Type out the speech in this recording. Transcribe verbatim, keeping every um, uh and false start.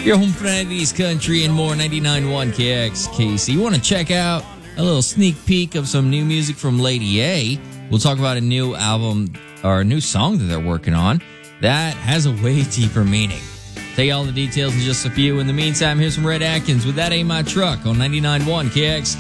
Your home for nineties country and more, ninety-nine point one K X K C. You want to check out a little sneak peek of some new music from Lady A? We'll talk about a new album or a new song that they're working on that has a way deeper meaning. Tell you all the details in just a few. In the meantime, here's some Red Atkins with That Ain't My Truck on ninety-nine point one K X K C.